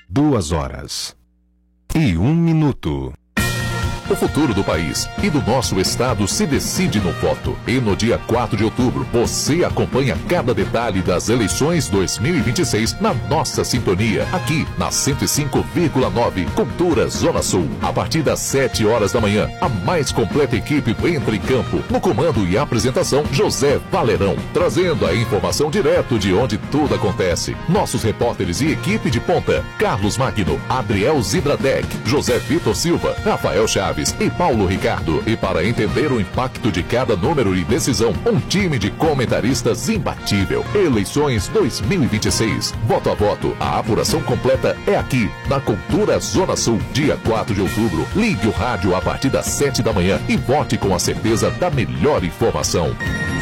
2h01. O futuro do país e do nosso estado se decide no voto. E no dia 4 de outubro, você acompanha cada detalhe das eleições 2026 na nossa sintonia, aqui na 105,9 Cultura Zona Sul. A partir das 7 horas da manhã, a mais completa equipe entra em campo. No comando e apresentação, José Valerão, trazendo a informação direto de onde tudo acontece. Nossos repórteres e equipe de ponta, Carlos Magno, Adriel Zidradec, José Vitor Silva, Rafael Chaves e Paulo Ricardo. E para entender o impacto de cada número e decisão, um time de comentaristas imbatível. Eleições 2026. Voto a voto. A apuração completa é aqui, na Cultura Zona Sul. Dia 4 de outubro. Ligue o rádio a partir das 7 da manhã e vote com a certeza da melhor informação.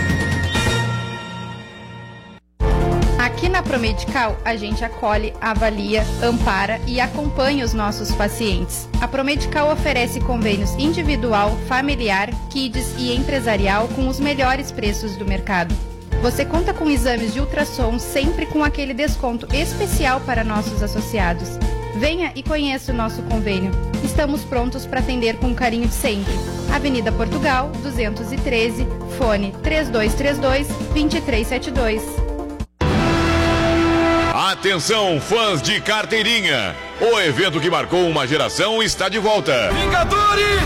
Aqui na Promedical, a gente acolhe, avalia, ampara e acompanha os nossos pacientes. A Promedical oferece convênios individual, familiar, kids e empresarial com os melhores preços do mercado. Você conta com exames de ultrassom sempre com aquele desconto especial para nossos associados. Venha e conheça o nosso convênio. Estamos prontos para atender com carinho de sempre. Avenida Portugal, 213, fone 3232-2372. Atenção, fãs de carteirinha! O evento que marcou uma geração está de volta. Vingadores!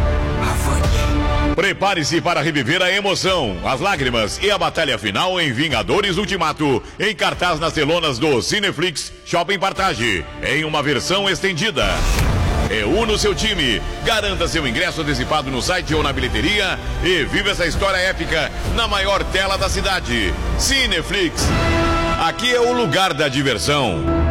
Prepare-se para reviver a emoção, as lágrimas e a batalha final em Vingadores Ultimato, em cartaz nas telonas do Cineflix Shopping Partage, em uma versão estendida. Reúna o seu time, garanta seu ingresso antecipado no site ou na bilheteria e viva essa história épica na maior tela da cidade. Cineflix. Aqui é o lugar da diversão.